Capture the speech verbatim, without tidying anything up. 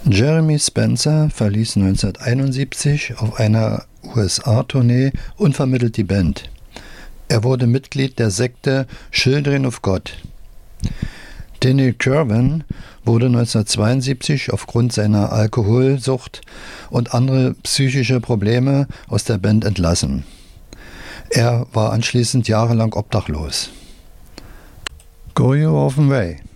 Jeremy Spencer verließ neunzehnhunderteinundsiebzig auf einer U S A-Tournee unvermittelt die Band. Er wurde Mitglied der Sekte Children of God. Danny Kirwan wurde neunzehnhundertzweiundsiebzig aufgrund seiner Alkoholsucht und andere psychische Probleme aus der Band entlassen. Er war anschließend jahrelang obdachlos. Go your own way.